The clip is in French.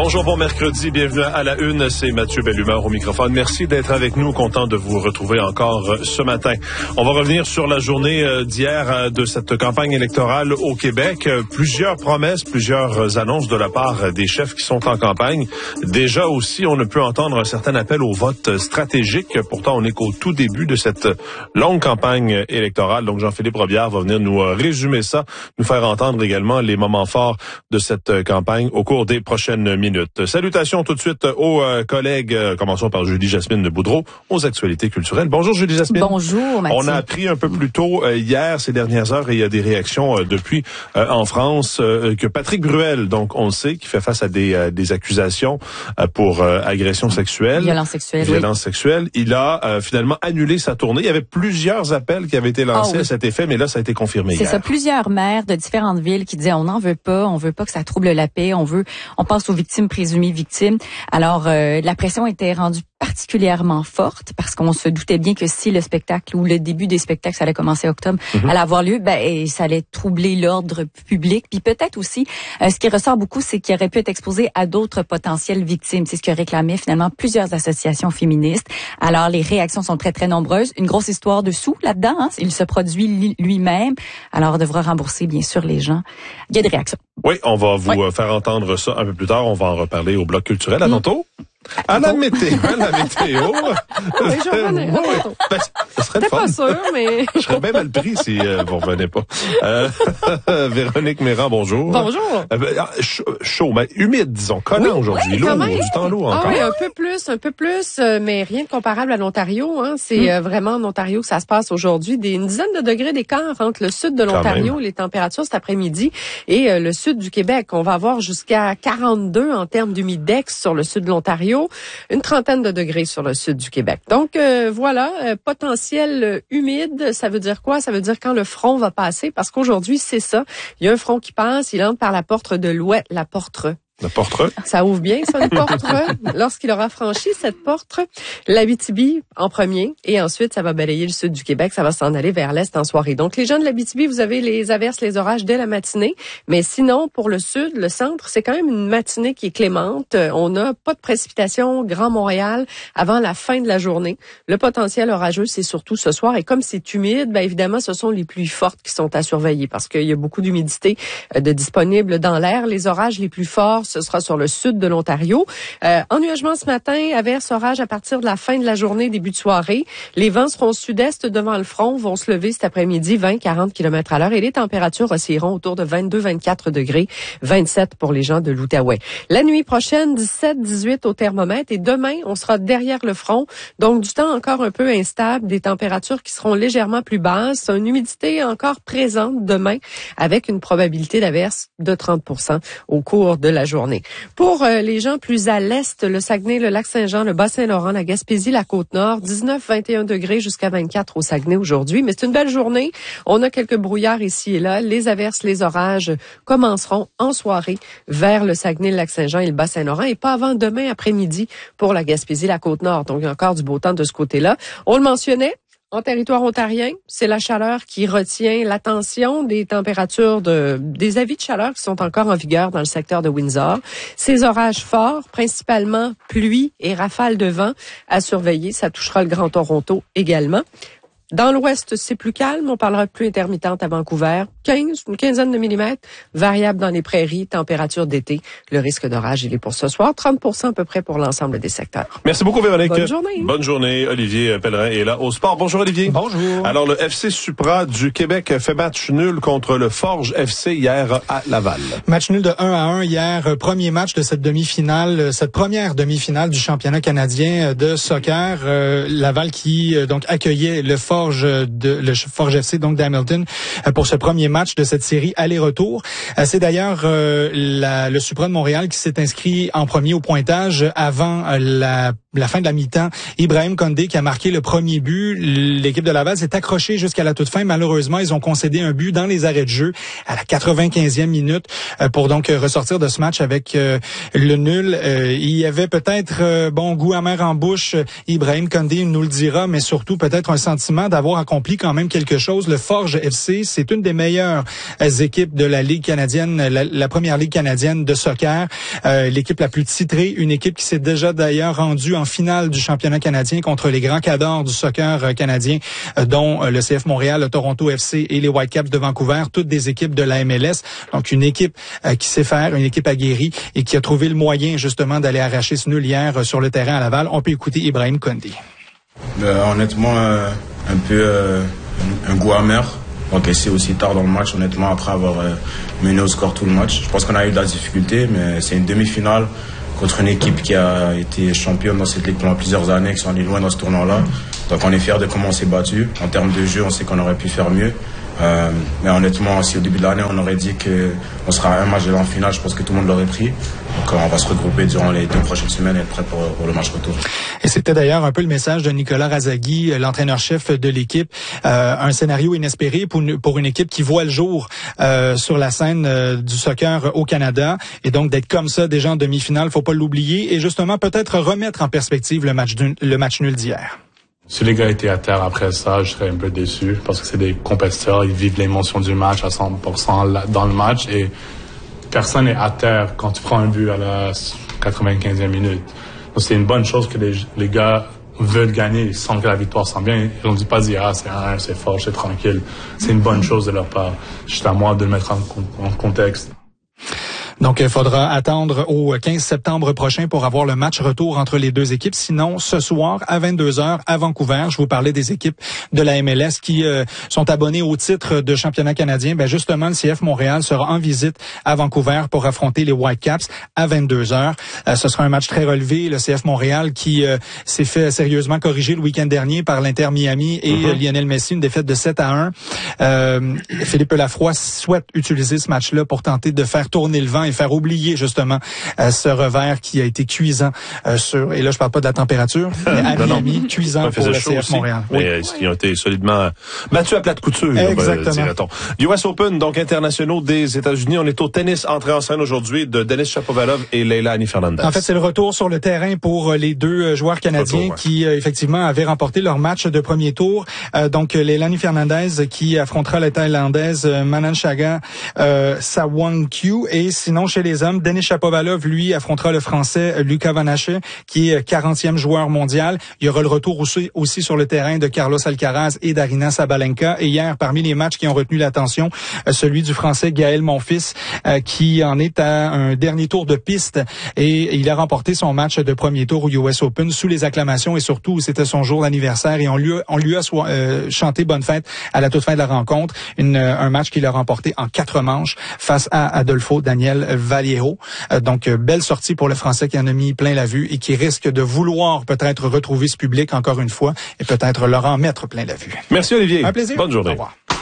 Bonjour, bon mercredi, bienvenue à la une, c'est Mathieu Bellumeur au microphone. Merci d'être avec nous, content de vous retrouver encore ce matin. On va revenir sur la journée d'hier de cette campagne électorale au Québec. Plusieurs promesses, plusieurs annonces de la part des chefs qui sont en campagne. Déjà aussi, on ne peut entendre un certain appel au vote stratégique. Pourtant, on est qu'au tout début de cette longue campagne électorale. Donc, Jean-Philippe Robillard va venir nous résumer ça, nous faire entendre également les moments forts de cette campagne au cours des prochaines minutes. Salutations tout de suite aux collègues. Commençons par Julie-Jasmine Boudreau, aux actualités culturelles. Bonjour Julie-Jasmine. Bonjour Mathieu. On a appris un peu plus tôt hier, ces dernières heures, et il y a des réactions depuis en France, que Patrick Bruel, donc on le sait, qui fait face à des accusations pour agression sexuelle. Violence sexuelle. Il a finalement annulé sa tournée. Il y avait plusieurs appels qui avaient été lancés à cet effet, mais là, ça a été confirmé hier. C'est ça, plusieurs maires de différentes villes qui disaient on n'en veut pas que ça trouble la paix, on pense aux victimes présumées victimes. Alors, la pression était rendue particulièrement forte parce qu'on se doutait bien que si le spectacle ou le début des spectacles, ça allait commencer octobre, allait avoir lieu, ça allait troubler l'ordre public. Puis peut-être aussi, ce qui ressort beaucoup, c'est qu'il aurait pu être exposé à d'autres potentielles victimes. C'est ce que réclamaient finalement plusieurs associations féministes. Alors, les réactions sont très, très nombreuses. Une grosse histoire de sous là-dedans. Hein? Il se produit lui-même. Alors, on devra rembourser, bien sûr, les gens. Il y a des réactions. Oui, on va vous faire entendre ça un peu plus tard. On va en reparler au bloc culturel. À tantôt. À la météo. Oui, je revenais. Ça serait le fun. Pas sûr, mais... Je serais bien mal pris si vous revenez pas. Véronique Méran, bonjour. Bonjour. Chaud, mais humide, disons. Collant aujourd'hui. Lourd, du temps lourd encore. Oui, un peu plus, mais rien de comparable à l'Ontario. Hein. C'est vraiment en Ontario que ça se passe aujourd'hui. Une dizaine de degrés d'écart entre le sud de l'Ontario, les températures cet après-midi, et le sud du Québec. On va avoir jusqu'à 42 en termes d'humidex sur le sud de l'Ontario. Une trentaine de degrés sur le sud du Québec. Donc, potentiel humide, ça veut dire quoi? Ça veut dire quand le front va passer, parce qu'aujourd'hui, c'est ça. Il y a un front qui passe, il entre par la porte de l'ouest, la porte. La porte. Ça ouvre bien, ça, une porte. Lorsqu'il aura franchi cette porte, l'Abitibi en premier, et ensuite, ça va balayer le sud du Québec, ça va s'en aller vers l'est en soirée. Donc, les gens de l'Abitibi, vous avez les averses, les orages dès la matinée, mais sinon, pour le sud, le centre, c'est quand même une matinée qui est clémente. On n'a pas de précipitations, Grand Montréal, avant la fin de la journée. Le potentiel orageux, c'est surtout ce soir, et comme c'est humide, évidemment, ce sont les pluies fortes qui sont à surveiller, parce qu'il y a beaucoup d'humidité disponible dans l'air. Les orages les plus forts, ce sera sur le sud de l'Ontario. Ennuagement ce matin, averses, orages à partir de la fin de la journée, début de soirée. Les vents seront sud-est devant le front, vont se lever cet après-midi 20-40 km/h et les températures oscilleront autour de 22-24 degrés, 27 pour les gens de l'Outaouais. La nuit prochaine, 17-18 au thermomètre et demain, on sera derrière le front. Donc, du temps encore un peu instable, des températures qui seront légèrement plus basses, une humidité encore présente demain avec une probabilité d'averse de 30% au cours de la journée. Pour les gens plus à l'est, le Saguenay, le Lac-Saint-Jean, le Bas-Saint-Laurent, la Gaspésie, la Côte-Nord, 19-21 degrés jusqu'à 24 au Saguenay aujourd'hui. Mais c'est une belle journée. On a quelques brouillards ici et là. Les averses, les orages commenceront en soirée vers le Saguenay, le Lac-Saint-Jean et le Bas-Saint-Laurent et pas avant demain après-midi pour la Gaspésie, la Côte-Nord. Donc, il y a encore du beau temps de ce côté-là. On le mentionnait. En territoire ontarien, c'est la chaleur qui retient l'attention des températures des avis de chaleur qui sont encore en vigueur dans le secteur de Windsor. Ces orages forts, principalement pluie et rafales de vent à surveiller. Ça touchera le Grand Toronto également. Dans l'ouest, c'est plus calme. On parlera de pluie intermittente à Vancouver. Une quinzaine de millimètres. Variable dans les prairies. Température d'été. Le risque d'orage, il est pour ce soir. 30% à peu près pour l'ensemble des secteurs. Merci beaucoup, Véronique. Bonne journée. Bonne journée. Olivier Pellerin est là au sport. Bonjour, Olivier. Bonjour. Alors, le FC Supra du Québec fait match nul contre le Forge FC hier à Laval. Match nul de 1-1 hier. Premier match de cette demi-finale, cette première demi-finale du championnat canadien de soccer. Laval qui donc accueillait le Forge FC donc d'Hamilton pour ce premier match de cette série aller-retour. C'est d'ailleurs le Supra de Montréal qui s'est inscrit en premier au pointage avant la fin de la mi-temps, Ibrahim Condé qui a marqué le premier but. L'équipe de Laval s'est accrochée jusqu'à la toute fin. Malheureusement, ils ont concédé un but dans les arrêts de jeu à la 95e minute pour donc ressortir de ce match avec le nul. Il y avait peut-être bon goût amer en bouche. Ibrahim Condé nous le dira, mais surtout peut-être un sentiment d'avoir accompli quand même quelque chose. Le Forge FC, c'est une des meilleures équipes de la Ligue canadienne, la première Ligue canadienne de soccer. L'équipe la plus titrée, une équipe qui s'est déjà d'ailleurs rendue en finale du championnat canadien contre les grands cadors du soccer canadien, dont le CF Montréal, le Toronto FC et les Whitecaps de Vancouver, toutes des équipes de la MLS. Donc une équipe qui sait faire, une équipe aguerrie et qui a trouvé le moyen justement d'aller arracher ce nul hier sur le terrain à Laval. On peut écouter Ibrahim Condé. Honnêtement, un peu un goût amer. Encaissé aussi tard dans le match, honnêtement, après avoir mené au score tout le match. Je pense qu'on a eu de la difficulté, mais c'est une demi-finale contre une équipe qui a été championne dans cette ligue pendant plusieurs années, qui sont allés loin dans ce tournoi-là. Donc on est fiers de comment on s'est battu. En termes de jeu, on sait qu'on aurait pu faire mieux. Mais honnêtement, si au début de l'année, on aurait dit qu'on sera à un match de la finale, je pense que tout le monde l'aurait pris. Donc on va se regrouper durant les 2 prochaines semaines et être prêt pour le match retour. Et c'était d'ailleurs un peu le message de Nicolas Razaghi, l'entraîneur-chef de l'équipe. Un scénario inespéré pour une équipe qui voit le jour sur la scène du soccer au Canada. Et donc d'être comme ça déjà en demi-finale, faut pas l'oublier. Et justement peut-être remettre en perspective le match nul d'hier. Si les gars étaient à terre après ça, je serais un peu déçu parce que c'est des compétiteurs, ils vivent l'émotion du match à 100% dans le match et personne n'est à terre quand tu prends un but à la 95e minute. Donc c'est une bonne chose que les gars veulent gagner, ils sentent que la victoire s'en vient. Ils n'ont pas dit c'est 1-1, c'est fort, c'est tranquille. C'est une bonne chose de leur part. Juste à moi de le mettre en contexte. Donc, il faudra attendre au 15 septembre prochain pour avoir le match retour entre les deux équipes. Sinon, ce soir, à 22h, à Vancouver, je vous parlais des équipes de la MLS qui sont abonnées au titre de championnat canadien. Ben justement, le CF Montréal sera en visite à Vancouver pour affronter les Whitecaps à 22h. Ce sera un match très relevé. Le CF Montréal qui s'est fait sérieusement corriger le week-end dernier par l'Inter Miami et Lionel Messi, une défaite de 7-1. Philippe Lafroy souhaite utiliser ce match-là pour tenter de faire tourner le vent et faire oublier justement ce revers qui a été cuisant et là je parle pas de la température, mais à Miami, cuisant pour le CF Montréal. Mais ils ont été solidement battus à plate couture, dirait-on. US Open, donc internationaux des États-Unis. On est au tennis, entrée en scène aujourd'hui de Denis Shapovalov et Leilani Fernandez. En fait, c'est le retour sur le terrain pour les deux joueurs canadiens qui effectivement avaient remporté leur match de premier tour. Donc Leilani Fernandez qui affrontera la Thaïlandaise Manan Chaga Sawangkyu, et sinon chez les hommes, Denis Shapovalov, lui, affrontera le Français Luca Vanache, qui est 40e joueur mondial. Il y aura le retour aussi sur le terrain de Carlos Alcaraz et d'Aryna Sabalenka. Et hier, parmi les matchs qui ont retenu l'attention, celui du Français Gaël Monfils, qui en est à un dernier tour de piste. Et il a remporté son match de premier tour au US Open sous les acclamations, et surtout, c'était son jour d'anniversaire et on lui a chanté bonne fête à la toute fin de la rencontre. Un match qu'il a remporté en 4 manches face à Adolfo Daniel Vallejo. Donc, belle sortie pour le Français qui en a mis plein la vue et qui risque de vouloir peut-être retrouver ce public encore une fois et peut-être leur en mettre plein la vue. Merci Olivier. Un plaisir. Bonne journée. Au revoir.